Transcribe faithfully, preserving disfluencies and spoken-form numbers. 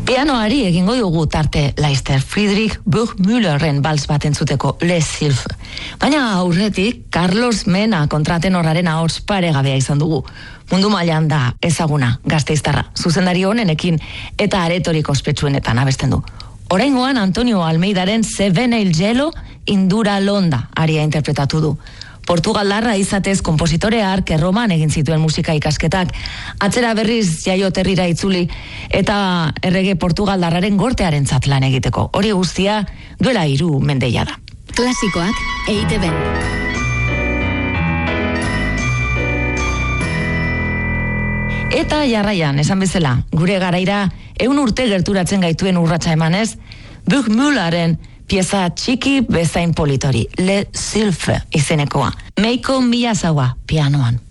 Pianoari egingo dugu tarte Leister Friedrich Burgmüllerren bals bat entzuteko Les Sylphes. Baina aurretik Carlos Mena kontratenorraren ahots paregabea izan dugu. Mundu mailan da ezaguna gasteiztarra, zuzendari honenekin eta aretorik ospetsuenetan abesten du. Oraingoan Antonio Almeidaren Seven Il Gelo Indura Londa aria interpretatu du. Portugaldarra izatez konpositore hark Erroman egin zituen musika ikasketak, atzera berriz jaioterrira itzuli eta errege portugaldarraren gortearentzat lan egiteko. Hori guztia duela hiru mendeia da. Klasikoak E I T B. Eta jarraian, esan bezala, gure garaira ehun urte gerturatzen gaituen urratsa emanez, Burgmüllerren pieza txiki bezain politori, Le Sylphes izenekoa. Meiko Miyazawa pianoan.